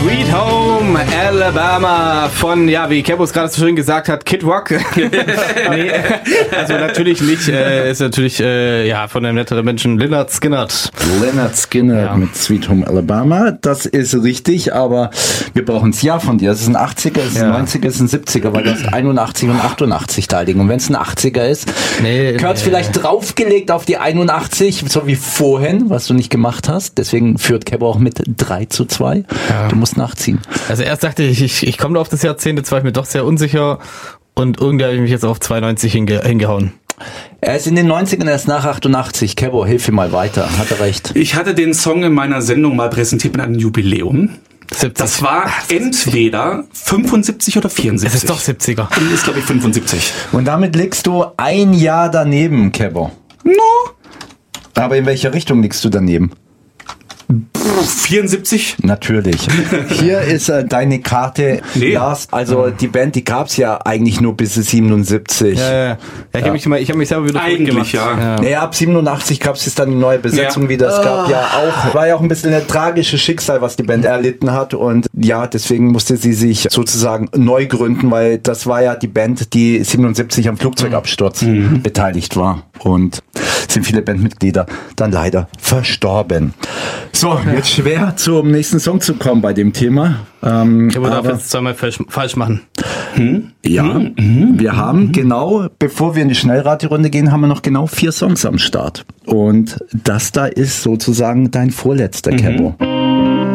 Sweet Home Alabama von, ja, wie Kebo es gerade so schön gesagt hat, Kid Rock. Nee, also natürlich nicht. Ist natürlich ja von einem netteren Menschen Lynyrd Skynyrd. Lynyrd Skynyrd ja. Mit Sweet Home Alabama. Das ist richtig, aber wir brauchen das Jahr von dir. Es ist ein 80er, es ist ein 90er, es ist ein 70er, weil du hast 81 und 88 da liegen. Und wenn es ein 80er ist, gehört es vielleicht draufgelegt auf die 81, so wie vorhin, was du nicht gemacht hast. Deswegen führt Kebo auch mit 3:2. Ja. Du musst nachziehen. Also erst dachte ich komme auf das Jahrzehnt, jetzt war ich mir doch sehr unsicher und irgendwie habe ich mich jetzt auf 92 hingehauen. Er ist in den 90ern erst nach 88. Kebo, hilf ihm mal weiter. Hat er recht. Ich hatte den Song in meiner Sendung mal präsentiert mit einem Jubiläum. 70. Das war entweder 75 oder 74. Es ist doch 70er. Das ist, glaube ich, 75. Und damit liegst du ein Jahr daneben, Kebo. No. Aber in welcher Richtung liegst du daneben? 74? Natürlich. Hier ist deine Karte, Lars. Also die Band, die gab's ja eigentlich nur bis 77. Ja. Ich habe mich selber wieder eigentlich ja. Naja, ab 87 gab's jetzt dann eine neue Besetzung wieder. Es gab ja auch, war ja auch ein bisschen ein tragisches Schicksal, was die Band erlitten hat. Und ja, deswegen musste sie sich sozusagen neu gründen, weil das war ja die Band, die 77 am Flugzeugabsturz beteiligt war. Und sind viele Bandmitglieder dann leider verstorben. So, jetzt schwer zum nächsten Song zu kommen bei dem Thema. Ich darf jetzt zweimal falsch machen. Ja, wir haben genau, bevor wir in die Schnellraterunde gehen, haben wir noch genau 4 Songs am Start. Und das da ist sozusagen dein vorletzter, Kebo.